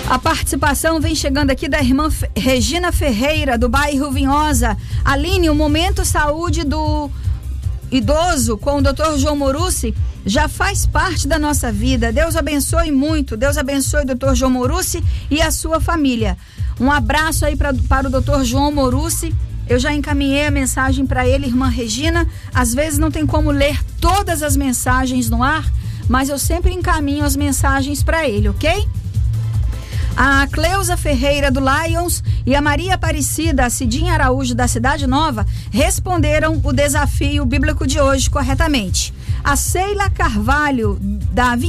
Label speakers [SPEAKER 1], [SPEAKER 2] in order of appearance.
[SPEAKER 1] A participação vem chegando aqui da irmã Regina Ferreira, do bairro Vinhosa. Aline, o Momento Saúde do Idoso com o Dr. João Morucci já faz parte da nossa vida. Deus abençoe muito. Deus abençoe o Dr. João Morucci e a sua família. Um abraço aí para o Dr. João Morucci. Eu já encaminhei a mensagem para ele, irmã Regina. Às vezes não tem como ler todas as mensagens no ar, mas eu sempre encaminho as mensagens para ele, ok? A Cleusa Ferreira do Lions e a Maria Aparecida, a Cidinha Araújo da Cidade Nova, responderam o desafio bíblico de hoje corretamente. A Sheila Carvalho da